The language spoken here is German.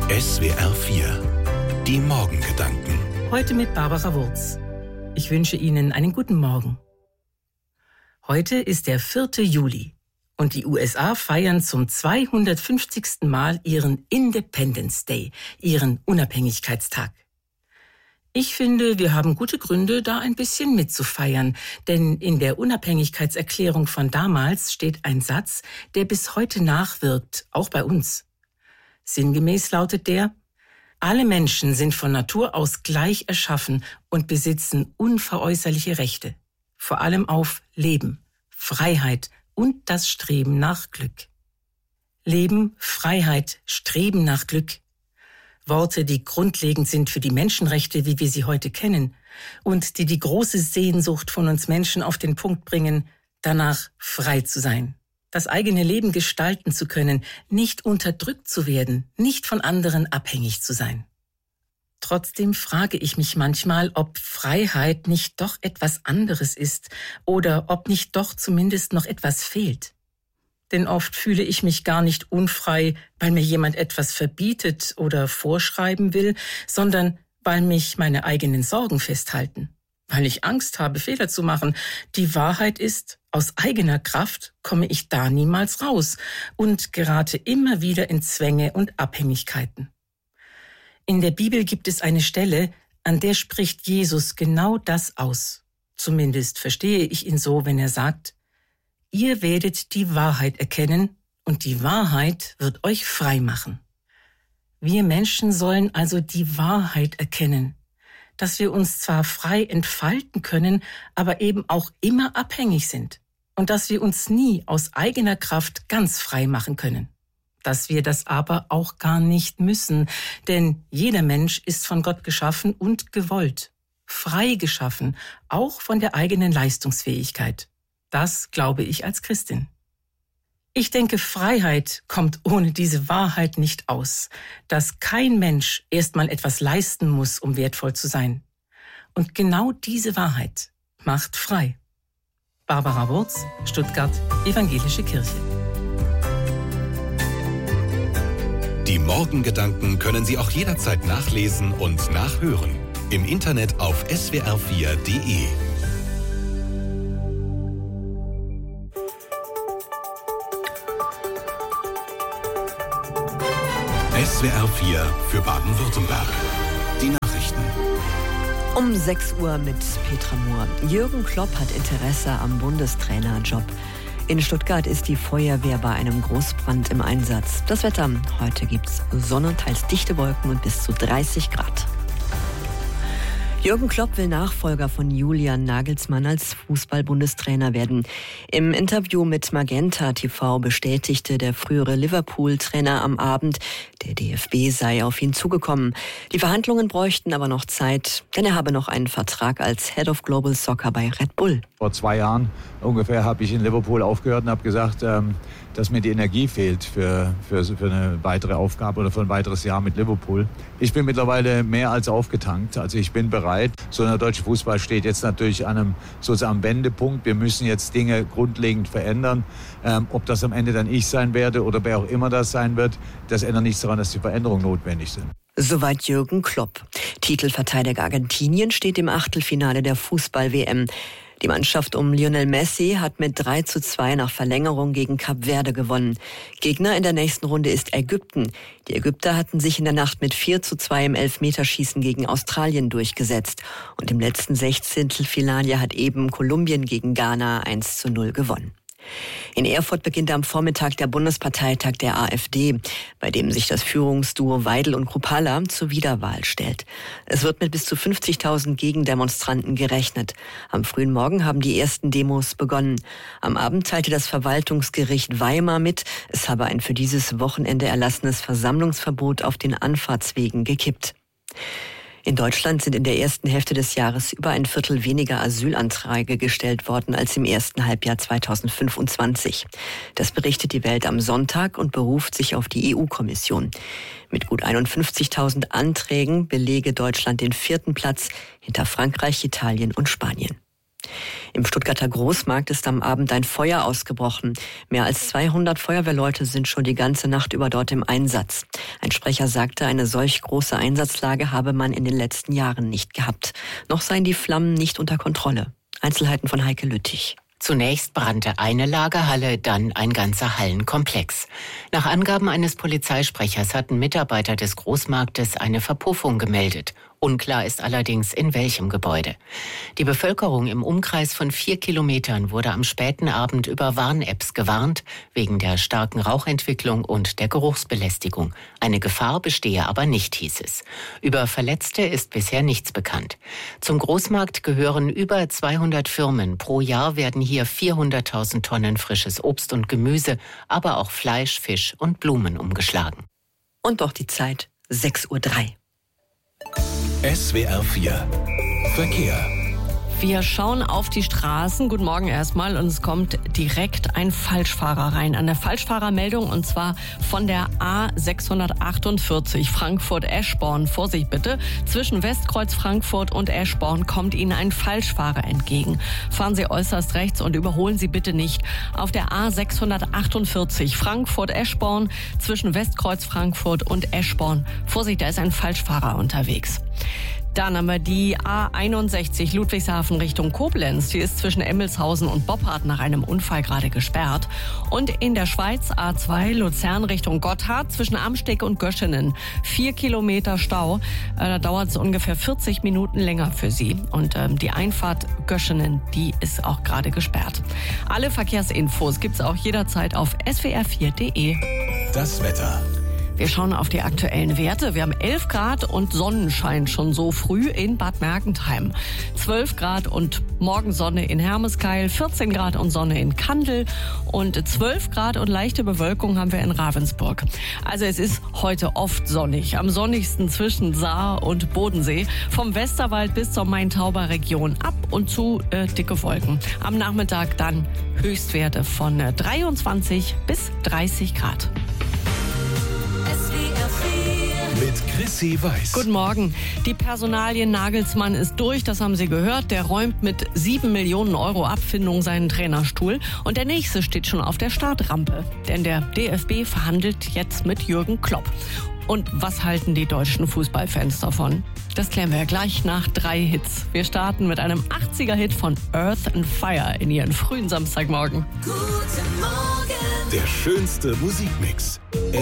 SWR 4, die Morgengedanken. Heute mit Barbara Wurz. Ich wünsche Ihnen einen guten Morgen. Heute ist der 4. Juli und die USA feiern zum 250. Mal ihren Independence Day, ihren Unabhängigkeitstag. Ich finde, wir haben gute Gründe, da ein bisschen mitzufeiern, denn in der Unabhängigkeitserklärung von damals steht ein Satz, der bis heute nachwirkt, auch bei uns. Sinngemäß lautet der: Alle Menschen sind von Natur aus gleich erschaffen und besitzen unveräußerliche Rechte, vor allem auf Leben, Freiheit und das Streben nach Glück. Leben, Freiheit, Streben nach Glück. Worte, die grundlegend sind für die Menschenrechte, wie wir sie heute kennen, und die die große Sehnsucht von uns Menschen auf den Punkt bringen, danach frei zu sein, das eigene Leben gestalten zu können, nicht unterdrückt zu werden, nicht von anderen abhängig zu sein. Trotzdem frage ich mich manchmal, ob Freiheit nicht doch etwas anderes ist oder ob nicht doch zumindest noch etwas fehlt. Denn oft fühle ich mich gar nicht unfrei, weil mir jemand etwas verbietet oder vorschreiben will, sondern weil mich meine eigenen Sorgen festhalten, weil ich Angst habe, Fehler zu machen. Die Wahrheit ist, aus eigener Kraft komme ich da niemals raus und gerate immer wieder in Zwänge und Abhängigkeiten. In der Bibel gibt es eine Stelle, an der spricht Jesus genau das aus. Zumindest verstehe ich ihn so, wenn er sagt: Ihr werdet die Wahrheit erkennen und die Wahrheit wird euch frei machen. Wir Menschen sollen also die Wahrheit erkennen, dass wir uns zwar frei entfalten können, aber eben auch immer abhängig sind und dass wir uns nie aus eigener Kraft ganz frei machen können. Dass wir das aber auch gar nicht müssen, denn jeder Mensch ist von Gott geschaffen und gewollt, frei geschaffen, auch von der eigenen Leistungsfähigkeit. Das glaube ich als Christin. Ich denke, Freiheit kommt ohne diese Wahrheit nicht aus, dass kein Mensch erstmal etwas leisten muss, um wertvoll zu sein. Und genau diese Wahrheit macht frei. Barbara Wurz, Stuttgart, Evangelische Kirche. Die Morgengedanken können Sie auch jederzeit nachlesen und nachhören. Im Internet auf swr4.de. SWR 4 für Baden-Württemberg. Die Nachrichten. Um 6 Uhr mit Petra Mohr. Jürgen Klopp hat Interesse am Bundestrainerjob. In Stuttgart ist die Feuerwehr bei einem Großbrand im Einsatz. Das Wetter: Heute gibt's Sonne, teils dichte Wolken und bis zu 30 Grad. Jürgen Klopp will Nachfolger von Julian Nagelsmann als Fußball-Bundestrainer werden. Im Interview mit Magenta TV bestätigte der frühere Liverpool-Trainer am Abend, der DFB sei auf ihn zugekommen. Die Verhandlungen bräuchten aber noch Zeit, denn er habe noch einen Vertrag als Head of Global Soccer bei Red Bull. Vor 2 Jahren ungefähr habe ich in Liverpool aufgehört und habe gesagt, dass mir die Energie fehlt für eine weitere Aufgabe oder für ein weiteres Jahr mit Liverpool. Ich bin mittlerweile mehr als aufgetankt. Also ich bin bereit. So der deutsche Fußball steht jetzt natürlich an einem sozusagen Wendepunkt. Wir müssen jetzt Dinge grundlegend verändern. Ob das am Ende dann ich sein werde oder wer auch immer das sein wird, das ändert nichts daran, dass die Veränderungen notwendig sind. Soweit Jürgen Klopp. Titelverteidiger Argentinien steht im Achtelfinale der Fußball-WM. Die Mannschaft um Lionel Messi hat mit 3:2 nach Verlängerung gegen Kap Verde gewonnen. Gegner in der nächsten Runde ist Ägypten. Die Ägypter hatten sich in der Nacht mit 4:2 im Elfmeterschießen gegen Australien durchgesetzt. Und im letzten Sechzehntelfinale hat eben Kolumbien gegen Ghana 1:0 gewonnen. In Erfurt beginnt am Vormittag der Bundesparteitag der AfD, bei dem sich das Führungsduo Weidel und Kruppalla zur Wiederwahl stellt. Es wird mit bis zu 50.000 Gegendemonstranten gerechnet. Am frühen Morgen haben die ersten Demos begonnen. Am Abend teilte das Verwaltungsgericht Weimar mit, es habe ein für dieses Wochenende erlassenes Versammlungsverbot auf den Anfahrtswegen gekippt. In Deutschland sind in der ersten Hälfte des Jahres über ein Viertel weniger Asylanträge gestellt worden als im ersten Halbjahr 2025. Das berichtet die Welt am Sonntag und beruft sich auf die EU-Kommission. Mit gut 51.000 Anträgen belege Deutschland den 4. Platz hinter Frankreich, Italien und Spanien. Im Stuttgarter Großmarkt ist am Abend ein Feuer ausgebrochen. Mehr als 200 Feuerwehrleute sind schon die ganze Nacht über dort im Einsatz. Ein Sprecher sagte, eine solch große Einsatzlage habe man in den letzten Jahren nicht gehabt. Noch seien die Flammen nicht unter Kontrolle. Einzelheiten von Heike Lüttich. Zunächst brannte eine Lagerhalle, dann ein ganzer Hallenkomplex. Nach Angaben eines Polizeisprechers hatten Mitarbeiter des Großmarktes eine Verpuffung gemeldet. Unklar ist allerdings, in welchem Gebäude. Die Bevölkerung im Umkreis von 4 Kilometern wurde am späten Abend über Warn-Apps gewarnt, wegen der starken Rauchentwicklung und der Geruchsbelästigung. Eine Gefahr bestehe aber nicht, hieß es. Über Verletzte ist bisher nichts bekannt. Zum Großmarkt gehören über 200 Firmen. Pro Jahr werden hier 400.000 Tonnen frisches Obst und Gemüse, aber auch Fleisch, Fisch und Blumen umgeschlagen. Und doch die Zeit, 6:03 Uhr. SWR 4 Verkehr. Wir schauen auf die Straßen. Guten Morgen erstmal. Und es kommt direkt ein Falschfahrer rein. Eine Falschfahrermeldung, und zwar von der A648 Frankfurt-Eschborn. Vorsicht bitte. Zwischen Westkreuz Frankfurt und Eschborn kommt Ihnen ein Falschfahrer entgegen. Fahren Sie äußerst rechts und überholen Sie bitte nicht. Auf der A648 Frankfurt-Eschborn zwischen Westkreuz Frankfurt und Eschborn. Vorsicht, da ist ein Falschfahrer unterwegs. Dann haben wir die A61 Ludwigshafen Richtung Koblenz. Die ist zwischen Emmelshausen und Boppard nach einem Unfall gerade gesperrt. Und in der Schweiz A2 Luzern Richtung Gotthard zwischen Amsteg und Göschenen. 4 Kilometer Stau. Da dauert es ungefähr 40 Minuten länger für Sie. Und die Einfahrt Göschenen, die ist auch gerade gesperrt. Alle Verkehrsinfos gibt's auch jederzeit auf swr4.de. Das Wetter. Wir schauen auf die aktuellen Werte. Wir haben 11 Grad und Sonnenschein schon so früh in Bad Mergentheim. 12 Grad und Morgensonne in Hermeskeil, 14 Grad und Sonne in Kandel und 12 Grad und leichte Bewölkung haben wir in Ravensburg. Also es ist heute oft sonnig. Am sonnigsten zwischen Saar und Bodensee. Vom Westerwald bis zur Main-Tauber-Region ab und zu dicke Wolken. Am Nachmittag dann Höchstwerte von 23 bis 30 Grad. Mit Chrissy Weiß. Guten Morgen. Die Personalie Nagelsmann ist durch, das haben Sie gehört. Der räumt mit 7 Millionen Euro Abfindung seinen Trainerstuhl. Und der nächste steht schon auf der Startrampe. Denn der DFB verhandelt jetzt mit Jürgen Klopp. Und was halten die deutschen Fußballfans davon? Das klären wir gleich nach 3 Hits. Wir starten mit einem 80er-Hit von Earth and Fire in Ihren frühen Samstagmorgen. Der schönste Musikmix.